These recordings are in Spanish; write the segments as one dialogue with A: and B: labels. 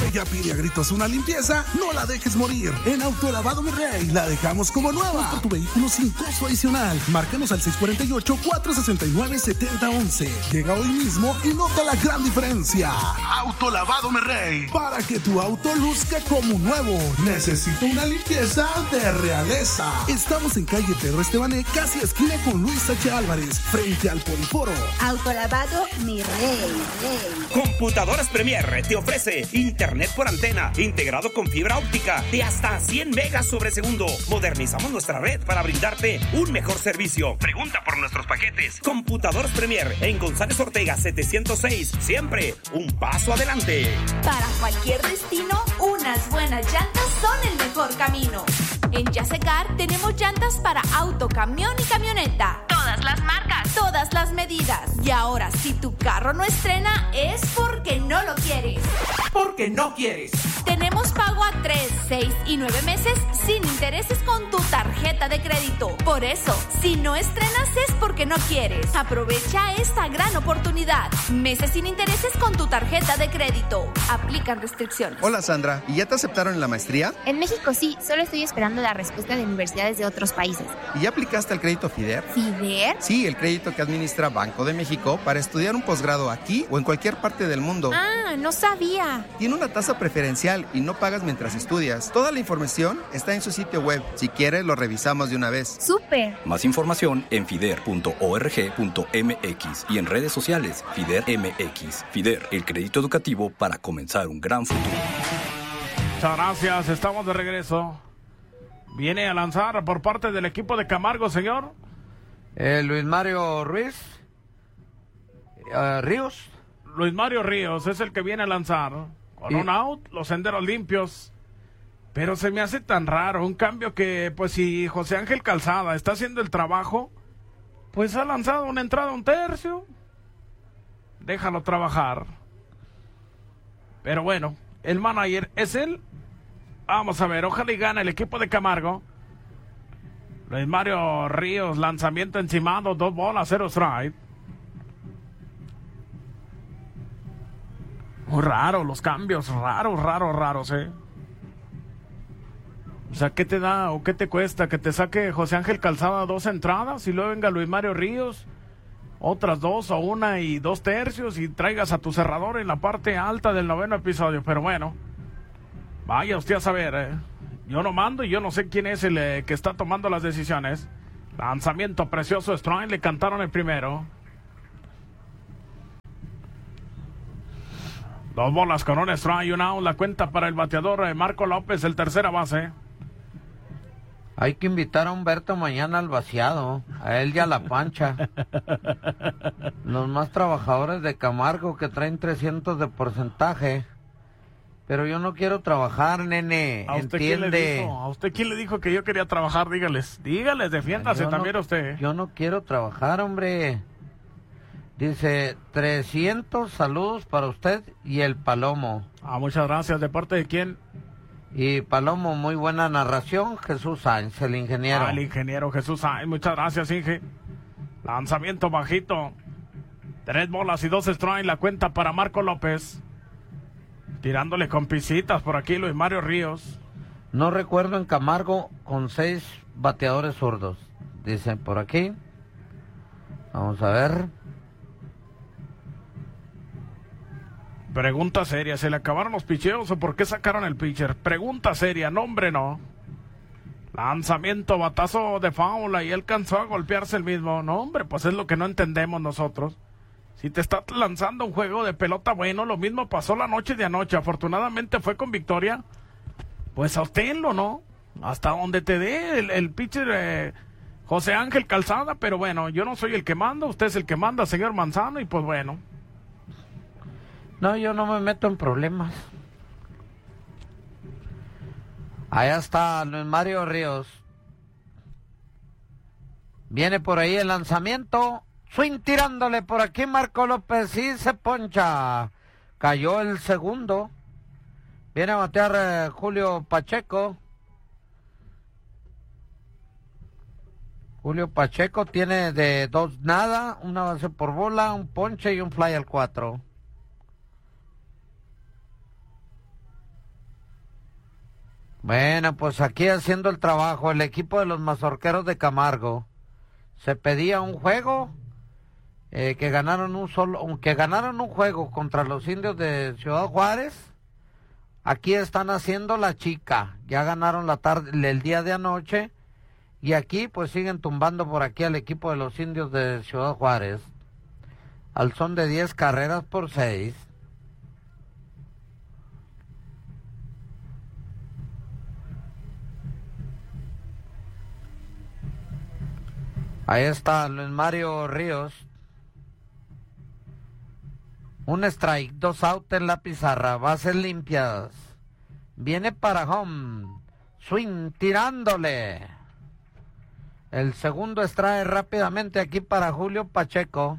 A: ella pide a gritos una limpieza, no la dejes morir. En Autolavado Mi Rey la dejamos como nueva. Por tu vehículo sin costo adicional. Márcanos al 648-469-7011. Llega hoy mismo y nota la gran diferencia. Autolavado Mi Rey. Para que tu auto luzca como nuevo. Necesito una limpieza de realeza. Estamos en calle Pedro Estebané, casi esquina con Luis H. Álvarez, frente al Poliforo.
B: Autolavado Mi Rey.
C: Computadoras Premier te ofrece internet por antena integrado con fibra óptica de hasta 100 megas sobre segundo. Modernizamos nuestra red para brindarte un mejor servicio. Pregunta por nuestros paquetes. Computadoras Premier en González Ortega 706. Siempre un paso adelante.
D: Para cualquier destino, unas buenas llantas son el mejor camino. En Yasecar tenemos llantas para auto, camión y camioneta. Todas las marcas, todas las medidas. Y ahora, si tu carro no estrena, es porque no lo quieres.
E: Porque no quieres.
D: Tenemos pago a 3, 6 y 9 meses sin intereses con tu tarjeta de crédito. Por eso, si no estrenas es porque no quieres. Aprovecha esta gran oportunidad. Meses sin intereses con tu tarjeta de crédito. Aplican restricciones.
F: Hola Sandra, ¿y ya te aceptaron en la maestría?
G: En México sí, solo estoy esperando la respuesta de universidades de otros países.
F: ¿Y ya aplicaste al crédito FIDER?
G: ¿FIDER?
F: Sí, el crédito que administra Banco de México para estudiar un posgrado aquí o en cualquier parte del mundo.
G: Ah, no sabía.
F: Tiene una tasa preferencial y no pagas mientras estudias. Toda la información está en su sitio web. Si quieres, lo revisamos de una vez.
G: ¡Súper!
H: Más información en fider.org.mx y en redes sociales FIDER MX. FIDER, el crédito educativo para comenzar un gran futuro.
I: Muchas gracias, estamos de regreso. Viene a lanzar por parte del equipo de Camargo, señor.
J: Luis Mario Ruiz. Ríos.
I: Luis Mario Ríos es el que viene a lanzar. Con un out, los senderos limpios. Pero se me hace tan raro, un cambio que, pues si José Ángel Calzada está haciendo el trabajo, pues ha lanzado una entrada un tercio. Déjalo trabajar. Pero bueno, el manager es él. Vamos a ver, ojalá y gane el equipo de Camargo. Luis Mario Ríos, lanzamiento encimado, 2 bolas, 0 strike. Muy raro los cambios, raros, O sea, ¿qué te da o qué te cuesta que te saque José Ángel Calzada 2 entradas y luego venga Luis Mario Ríos, otras 2 o 1 y 2 tercios y traigas a tu cerrador en la parte alta del 9º episodio? Pero bueno, vaya usted a saber, Yo no mando y yo no sé quién es el que está tomando las decisiones. Lanzamiento precioso, strike, le cantaron el primero. 2 bolas con un strike y un out, la cuenta para el bateador Marco López, el tercera base.
J: Hay que invitar a Humberto mañana al vaciado, a él y a la Pancha. Los más trabajadores de Camargo que traen 300 de porcentaje. Pero yo no quiero trabajar, nene,
I: ¿A usted
J: entiende?
I: quién le dijo? ¿A usted quién le dijo que yo quería trabajar? Dígales, defiéndase también usted.
J: Yo no quiero trabajar, hombre. Dice, 300 saludos para usted y el Palomo.
I: Muchas gracias. ¿De parte de quién?
J: Y Palomo, muy buena narración. Jesús Sáenz, el ingeniero.
I: El ingeniero Jesús Sáenz. Muchas gracias, Inge. Lanzamiento bajito. 3 bolas y 2 strikes. La cuenta para Marco López. Tirándole con pisitas por aquí Luis Mario Ríos.
J: No recuerdo en Camargo con 6 bateadores zurdos. Dicen por aquí. Vamos a ver.
I: Pregunta seria, ¿se le acabaron los picheos o por qué sacaron el pitcher? Pregunta seria, no hombre, no. Lanzamiento, batazo de faula y alcanzó a golpearse el mismo. No hombre, pues es lo que no entendemos nosotros. Si te estás lanzando un juego de pelota bueno, lo mismo pasó la noche de anoche. Afortunadamente fue con victoria. Pues sosténlo, ¿no? Hasta donde te dé el pitcher José Ángel Calzada. Pero bueno, yo no soy el que manda, usted es el que manda, señor Manzano. Y pues bueno.
J: No, yo no me meto en problemas. Allá está Luis Mario Ríos. Viene por ahí el lanzamiento. Swing tirándole por aquí Marco López y se poncha. Cayó el segundo. Viene a batear Julio Pacheco. Julio Pacheco tiene de 2 nada, una base por bola, un ponche y un fly al 4. Bueno, pues aquí haciendo el trabajo, el equipo de los Mazorqueros de Camargo se pedía un juego, que ganaron un juego contra los Indios de Ciudad Juárez. Aquí están haciendo la chica, ya ganaron el día de anoche, y aquí pues siguen tumbando por aquí al equipo de los Indios de Ciudad Juárez, al son de 10 carreras por 6. Ahí está Luis Mario Ríos. Un strike, 2 out en la pizarra, bases limpias. Viene para home. Swing tirándole. El segundo strike rápidamente aquí para Julio Pacheco.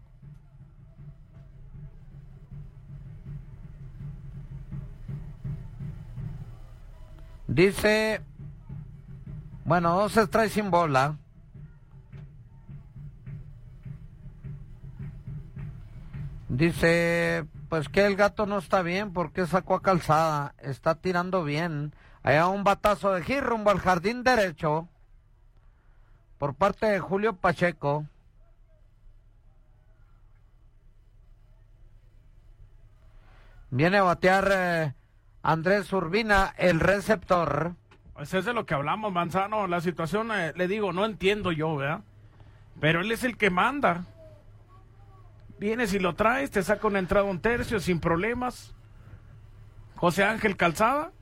J: Dice, bueno, 2 strikes sin bola. Dice, pues que el gato no está bien porque sacó a Calzada, está tirando bien. Allá un batazo de hit rumbo al jardín derecho por parte de Julio Pacheco. Viene a batear Andrés Urbina, el receptor.
I: Pues es de lo que hablamos, Manzano. La situación, le digo, no entiendo yo, ¿verdad? Pero él es el que manda. Vienes y lo traes, te saca una entrada un tercio sin problemas. José Ángel Calzada.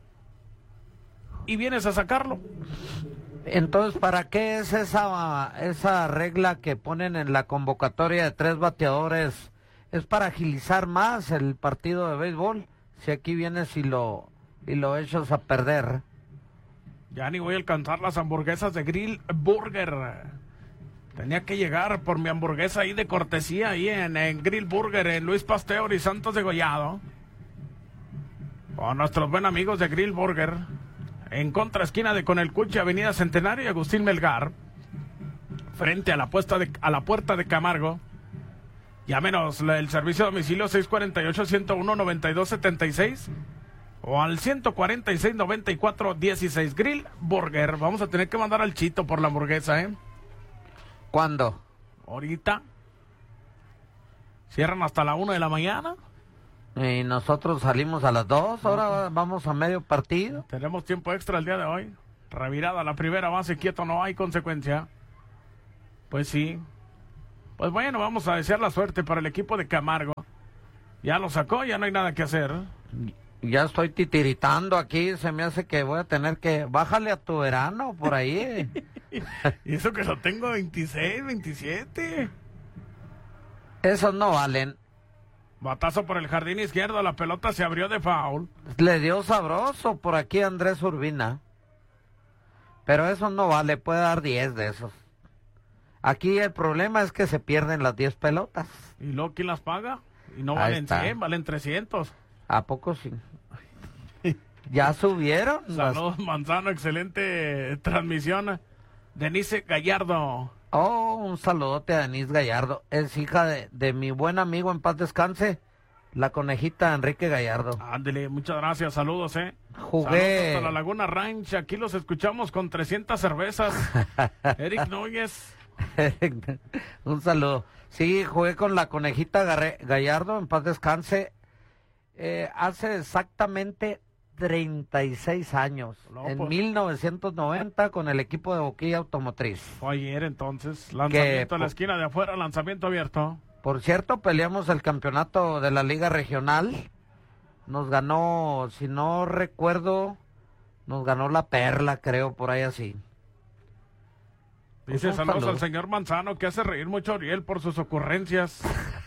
I: Y vienes a sacarlo.
J: Entonces, ¿para qué es esa regla que ponen en la convocatoria de 3 bateadores? ¿Es para agilizar más el partido de béisbol? Si aquí vienes y lo echas a perder.
I: Ya ni voy a alcanzar las hamburguesas de Grill Burger. Tenía que llegar por mi hamburguesa ahí de cortesía, ahí en Grill Burger, en Luis Pasteur y Santos de Gollado. Con nuestros buenos amigos de Grill Burger. En contraesquina de Con el Cuche, Avenida Centenario y Agustín Melgar. Frente a la puerta de Camargo. Llámenos el servicio de domicilio 648-101-9276 o al 146-94-16. Grill Burger. Vamos a tener que mandar al Chito por la hamburguesa, ¿eh?
J: ¿Cuándo?
I: Ahorita. Cierran hasta la 1 de la mañana.
J: Y nosotros salimos a las 2, ahora vamos a medio partido.
I: Tenemos tiempo extra el día de hoy. Revirada la primera base, quieto no hay consecuencia. Pues sí. Pues bueno, vamos a desear la suerte para el equipo de Camargo. Ya lo sacó, ya no hay nada que hacer.
J: Ya estoy titiritando aquí, se me hace que voy a tener que... Bájale a tu verano por ahí.
I: Y eso que lo tengo 26, 27.
J: Esos no valen.
I: Batazo por el jardín izquierdo, la pelota se abrió de foul.
J: Le dio sabroso por aquí Andrés Urbina. Pero eso no vale, puede dar 10 de esos. Aquí el problema es que se pierden las 10 pelotas.
I: ¿Y luego quién las paga? Y no valen 100, valen 300.
J: ¿A poco sí? ¿Ya subieron?
I: Saludos, Manzano, excelente transmisión. Denise Gallardo.
J: Oh, un saludote a Denise Gallardo. Es hija de mi buen amigo, en paz descanse, la conejita Enrique Gallardo.
I: Ándele, muchas gracias, saludos,
J: Jugué.
I: Saludos hasta la Laguna Ranch, aquí los escuchamos con 300 cervezas. Eric Núñez.
J: Un saludo. Sí, jugué con la conejita Gallardo, en paz descanse, hace exactamente 36 años, en 1990, con el equipo de Boquilla Automotriz.
I: Fue ayer entonces, lanzamiento a la esquina de afuera, lanzamiento abierto.
J: Por cierto, peleamos el campeonato de la Liga Regional, nos ganó, si no recuerdo, nos ganó la Perla, creo, por ahí así.
I: Dice saludos al señor Manzano, que hace reír mucho a Oriel por sus ocurrencias.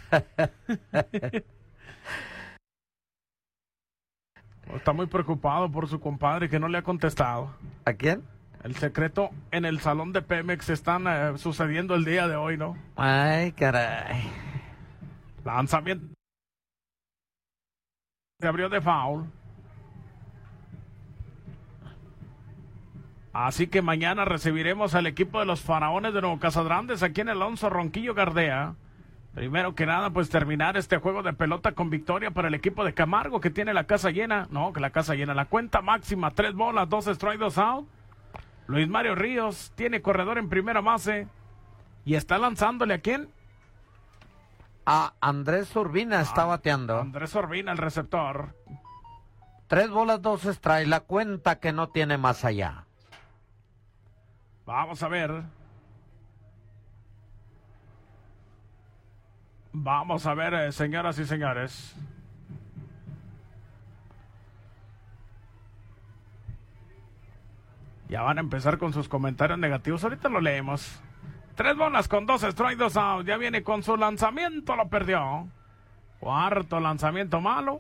I: Está muy preocupado por su compadre que no le ha contestado.
J: ¿A quién?
I: El secreto en el salón de Pemex están sucediendo el día de hoy, ¿no?
J: Ay, caray.
I: Lanzamiento. Se abrió de foul. Así que mañana recibiremos al equipo de los Faraones de Nuevo Casadrantes aquí en el Alonso Ronquillo Gardea. Primero que nada, pues terminar este juego de pelota con victoria para el equipo de Camargo, que tiene la casa llena. No, que la casa llena. La cuenta máxima, 3 bolas, 2 strikes, 2 out. Luis Mario Ríos tiene corredor en primera base. Y está lanzándole, ¿a quién?
J: A Andrés Urbina está bateando.
I: Andrés Urbina, el receptor.
J: 3 bolas, 2 strikes. La cuenta que no tiene más allá.
I: Vamos a ver. Vamos a ver, señoras y señores. Ya van a empezar con sus comentarios negativos. Ahorita lo leemos. 3 bolas con 2 strikes, 2 out. Ya viene con su lanzamiento, lo perdió. Cuarto lanzamiento malo.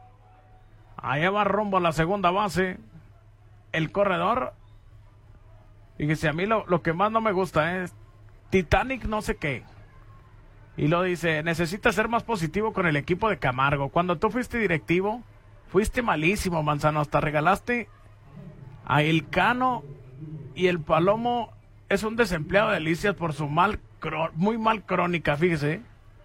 I: Allá va rumbo a la segunda base. El corredor. Fíjese, a mí lo que más no me gusta es Titanic no sé qué. Y lo dice, necesitas ser más positivo con el equipo de Camargo. Cuando tú fuiste directivo, fuiste malísimo, Manzano. Hasta regalaste a Elcano y el Palomo es un desempleado de Delicias por su muy mal crónica, fíjese.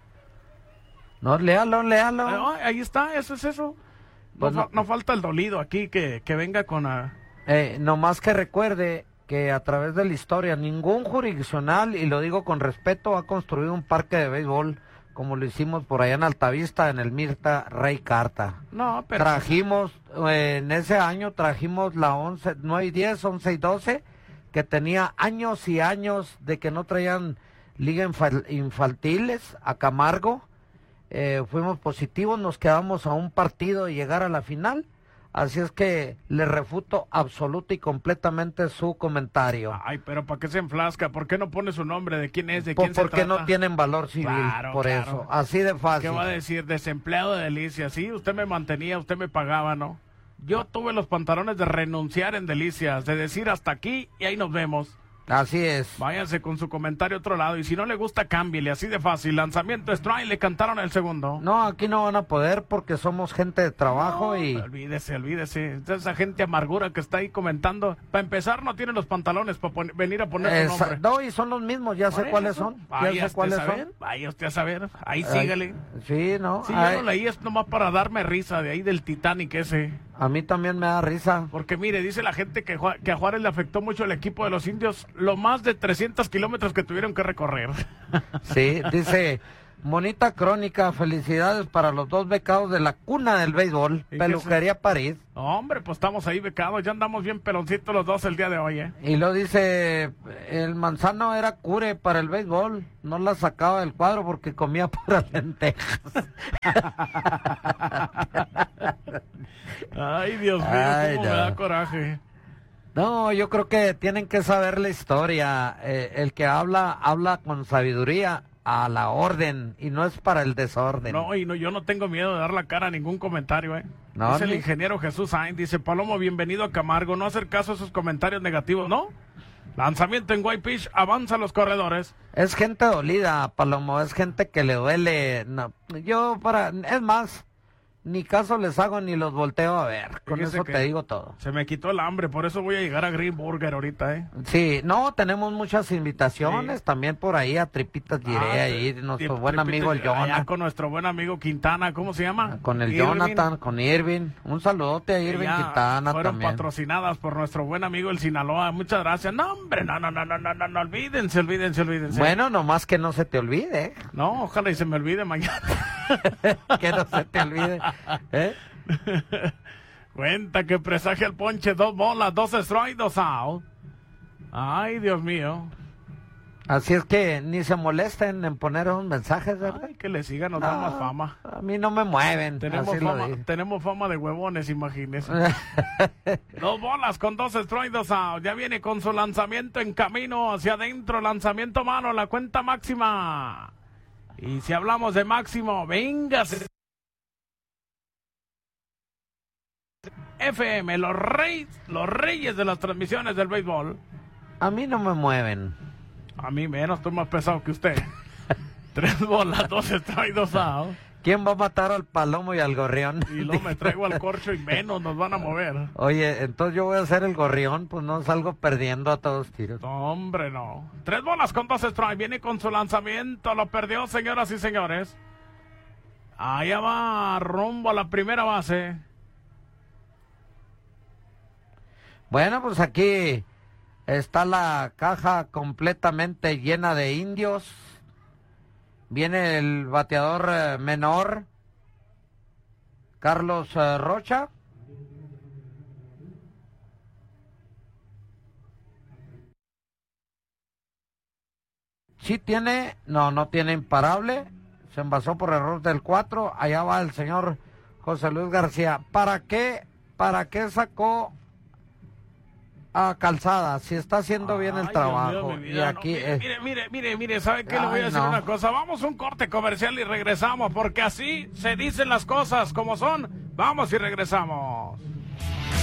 J: No, léalo.
I: Ahí está, eso es eso. No falta el dolido aquí que venga con...
J: nomás que recuerde que a través de la historia ningún jurisdiccional, y lo digo con respeto, ha construido un parque de béisbol como lo hicimos por allá en Altavista, en el Mirta Rey Carta.
I: No, pero...
J: Trajimos, en ese año trajimos la 11, 9 y 10, 11 y 12, que tenía años y años de que no traían liga infantiles a Camargo. Fuimos positivos, nos quedamos a un partido de llegar a la final. Así es que le refuto absoluta y completamente su comentario.
I: Ay, pero ¿para qué se enflasca? ¿Por qué no pone su nombre? ¿De quién es? ¿De quién se trata?
J: Porque no tienen valor civil, claro. Eso. Así de fácil.
I: ¿Qué va a decir? Desempleado de Delicias. Sí, usted me mantenía, usted me pagaba, ¿no? Yo tuve los pantalones de renunciar en Delicias, de decir hasta aquí y ahí nos vemos.
J: Así es.
I: Váyanse con su comentario a otro lado y si no le gusta, cámbiele, así de fácil. Lanzamiento strike, le cantaron el segundo.
J: No, aquí no van a poder porque somos gente de trabajo y...
I: Olvídese. Esa gente amargura que está ahí comentando. Para empezar, no tiene los pantalones para venir a poner su nombre.
J: No, y son los mismos, ya sé cuáles son.
I: Vaya usted a saber, ahí sígale.
J: Sí, ¿no?
I: Sí, yo lo leí, es nomás para darme risa de ahí del Titanic ese.
J: A mí también me da risa.
I: Porque mire, dice la gente que a Juárez le afectó mucho el equipo de los indios, lo más de 300 kilómetros que tuvieron que recorrer.
J: Sí, dice, bonita crónica, felicidades para los 2 becados de la cuna del béisbol, Peluquería París.
I: Hombre, pues estamos ahí becados, ya andamos bien peloncitos los dos el día de hoy,
J: Y lo dice, el Manzano era cure para el béisbol, no la sacaba del cuadro porque comía puras lentejas.
I: Ay, Dios mío, cómo me da coraje.
J: No, yo creo que tienen que saber la historia. El que habla con sabiduría, a la orden, y no es para el desorden.
I: No, yo no tengo miedo de dar la cara a ningún comentario,
J: No,
I: es el ingeniero Jesús Sainz, dice, Palomo, bienvenido a Camargo, no hacer caso a esos comentarios negativos, ¿no? Lanzamiento en white pitch, avanza los corredores.
J: Es gente dolida, Palomo, es gente que le duele. No, es más, ni caso les hago ni los volteo a ver. Con eso te digo todo.
I: Se me quitó el hambre, por eso voy a llegar a Green Burger ahorita,
J: Sí, no, tenemos muchas invitaciones también por ahí a Tripitas Giré, ahí nuestro buen amigo el Jonathan.
I: Con nuestro buen amigo Quintana, ¿cómo se llama?
J: Con el Jonathan, con Irving. Un saludote a Irving Quintana
I: fueron
J: también.
I: Patrocinadas por nuestro buen amigo el Sinaloa. Muchas gracias. No, hombre, no, olvídense.
J: Bueno, nomás que no se te olvide.
I: No, ojalá y se me olvide mañana.
J: Que no se te olvide.
I: Cuenta que presagia el ponche, 2 bolas, 2 strikes, 2 out. Ay, Dios mío.
J: Así es que ni se molesten en poner unos mensajes, ¿verdad?
I: Ay, que le sigan, nos dan más fama.
J: A mí no me mueven.
I: Tenemos fama de huevones, imagínese. 2 bolas con 2 strikes, 2 out. Ya viene con su lanzamiento en camino hacia adentro, lanzamiento malo, la cuenta máxima. Y si hablamos de máximo, véngase. FM, los reyes de las transmisiones del béisbol.
J: A mí no me mueven.
I: A mí menos, estoy más pesado que usted. 3 bolas, 2 strikes, 2 out.
J: ¿Quién va a matar al palomo y al gorrión?
I: Y luego me traigo al corcho y menos nos van a mover.
J: Oye, entonces yo voy a ser el gorrión, pues no salgo perdiendo a todos tiros.
I: No, hombre, no. 3 bolas con 2 strikes. Viene con su lanzamiento. Lo perdió, señoras y señores. Allá va rumbo a la primera base.
J: Bueno, pues aquí está la caja completamente llena de indios. Viene el bateador menor, Carlos Rocha. Sí tiene, no tiene imparable. Se envasó por error del 4. Allá va el señor José Luis García. ¿Para qué sacó a Calzada? Si está haciendo bien el trabajo.
I: Dios mío,
J: y aquí
I: mire, ¿sabe qué? Le voy a decir una cosa. Vamos a un corte comercial y regresamos, porque así se dicen las cosas como son. Vamos y regresamos.